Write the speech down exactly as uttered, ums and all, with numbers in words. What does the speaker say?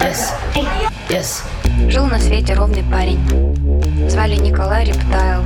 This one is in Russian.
Yes. Yes. Жил на свете ровный парень. Звали Николай Рептайл.